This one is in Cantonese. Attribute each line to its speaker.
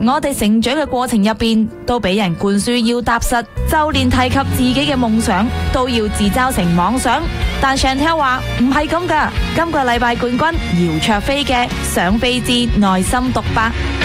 Speaker 1: 我哋成長嘅過程入邊，都俾人灌輸要踏實，就連提及自己嘅夢想都要自嘲成妄想。但Chantel話唔係咁噶，今個禮拜冠軍姚焯菲嘅《想飛之內心獨白》。